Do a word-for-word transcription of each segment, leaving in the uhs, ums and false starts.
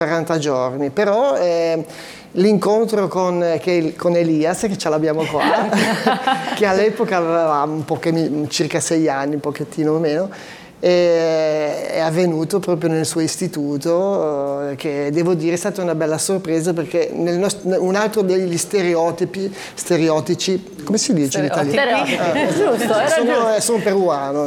quaranta giorni, però eh, l'incontro con, che, con Elias, che ce l'abbiamo qua, che all'epoca aveva un po' che, circa sei anni, un pochettino meno, e è avvenuto proprio nel suo istituto, che devo dire è stata una bella sorpresa, perché nel nostro, un altro degli stereotipi, stereotici, come si dice in italiano? Eh, giusto, era sono, giusto. sono peruano.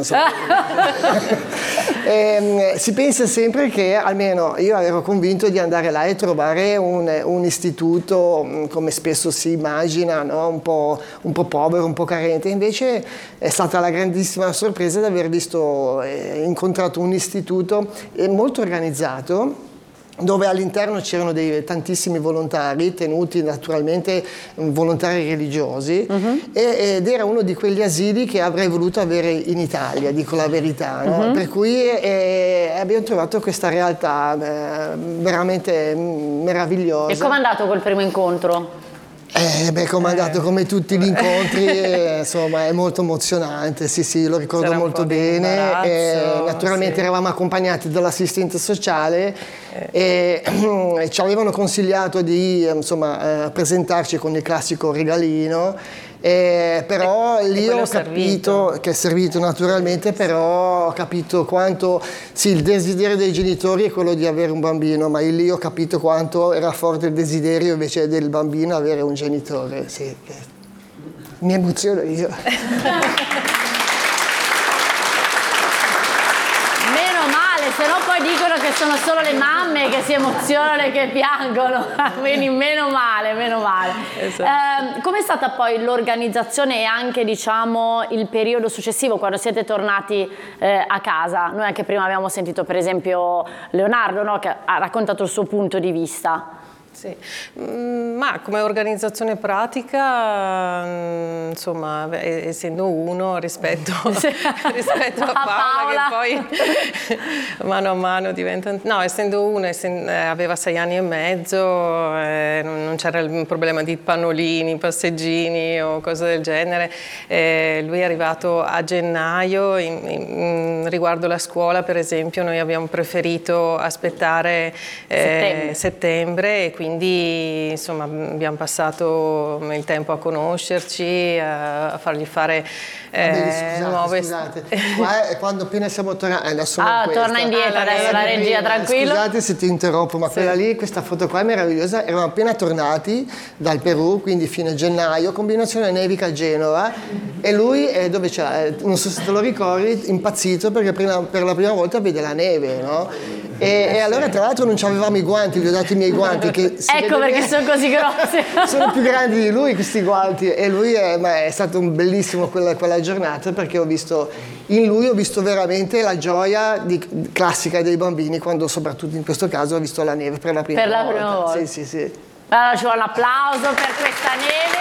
e, si pensa sempre che, almeno io ero convinto di andare là e trovare un, un istituto, come spesso si immagina, no? un, po', un po' povero, un po' carente, invece è stata la grandissima sorpresa di aver visto incontrato un istituto molto organizzato, dove all'interno c'erano dei tantissimi volontari, tenuti naturalmente volontari religiosi, uh-huh. ed era uno di quegli asili che avrei voluto avere in Italia, dico la verità, no? Uh-huh. Per cui eh, abbiamo trovato questa realtà eh, veramente meravigliosa. E com'è andato quel primo incontro? Eh, beh, come è andato, come tutti gli incontri, eh, insomma, è molto emozionante, sì, sì, lo ricordo molto bene. Eh, naturalmente sì. Eravamo accompagnati dall'assistente sociale eh. e, e ci avevano consigliato di, insomma, eh, presentarci con il classico regalino. Eh, però e, lì e ho capito servito. che è servito naturalmente, però ho capito quanto, sì, il desiderio dei genitori è quello di avere un bambino, ma lì ho capito quanto era forte il desiderio invece del bambino avere un genitore, sì, mi emoziono io. Se no poi dicono che sono solo le mamme che si emozionano e che piangono, quindi meno male, meno male. Esatto. Eh, com'è stata poi l'organizzazione e anche, diciamo, il periodo successivo quando siete tornati eh, a casa? Noi anche prima abbiamo sentito per esempio Leonardo, no, che ha raccontato il suo punto di vista. Sì, ma come organizzazione pratica, insomma, essendo uno rispetto, rispetto a Paola, Paola, che poi mano a mano diventa... No, essendo uno, essendo, aveva sei anni e mezzo, eh, non c'era il problema di pannolini, passeggini o cose del genere. Eh, lui è arrivato a gennaio, in, in, riguardo la scuola per esempio, noi abbiamo preferito aspettare eh, settembre. settembre e quindi Quindi insomma abbiamo passato il tempo a conoscerci, a, a fargli fare eh, Vabbè, scusate, nuove... Scusate, qua è quando appena siamo tornati... Adesso ah, torna indietro, ah, adesso la regia, tranquillo. Scusate se ti interrompo, ma sì. Quella lì, questa foto qua è meravigliosa. Eravamo appena tornati dal Perù, quindi fine gennaio, combinazione nevica a Genova, e lui, è dove c'è, non so se te lo ricordi, impazzito perché prima, per la prima volta vede la neve, no? E, e allora tra l'altro non avevamo i guanti, gli ho dato i miei guanti che ecco perché che... sono così grossi. Sono più grandi di lui questi guanti, e lui è, ma è stato un bellissimo quella, quella giornata, perché ho visto in lui ho visto veramente la gioia di, classica dei bambini quando, soprattutto in questo caso, ho visto la neve per la prima per volta. La prima volta. Sì, sì, sì. Allora ci vuole un applauso per questa neve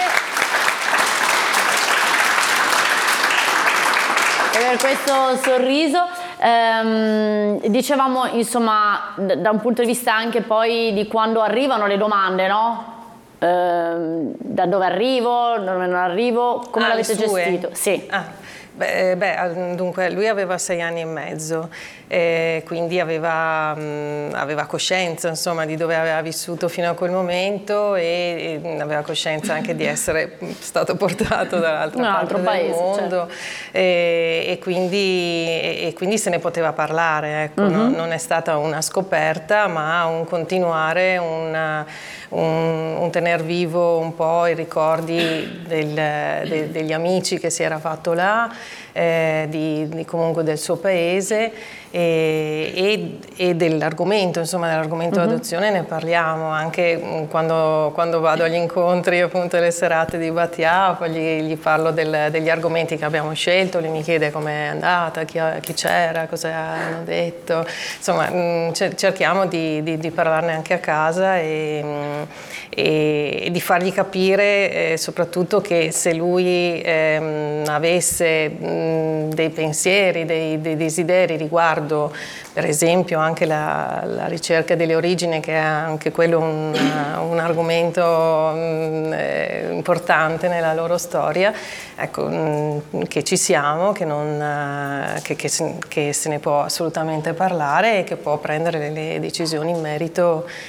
e per questo sorriso. Um, dicevamo, insomma, da un punto di vista anche poi di quando arrivano le domande, no? Uh, da dove arrivo, da dove non arrivo, come ah, l'avete gestito? Sì. Ah. Beh, beh, dunque lui aveva sei anni e mezzo, e quindi aveva, mh, aveva coscienza, insomma, di dove aveva vissuto fino a quel momento, e, e aveva coscienza anche di essere stato portato dall'altra un parte altro del paese, mondo, certo. e, e, quindi, e, e quindi se ne poteva parlare, ecco. Mm-hmm. non, non è stata una scoperta, ma un continuare, una, un, un tener vivo un po' i ricordi del, de, degli amici che si era fatto là, Eh, di, di comunque del suo paese, e, e, e dell'argomento, insomma dell'argomento uh-huh. adozione ne parliamo anche quando, quando vado agli incontri, appunto alle serate di Battià, poi gli, gli parlo del, degli argomenti che abbiamo scelto, lui mi chiede com'è andata, chi, chi c'era, cosa hanno detto, insomma mh, cerchiamo di, di, di parlarne anche a casa, e, mh, e, e di fargli capire eh, soprattutto che se lui eh, avesse mh, dei pensieri, dei, dei desideri riguardo per esempio anche la, la ricerca delle origini, che è anche quello un, un argomento mh, importante nella loro storia, ecco, mh, che ci siamo, che, non, che, che, se, che se ne può assolutamente parlare e che può prendere le decisioni in merito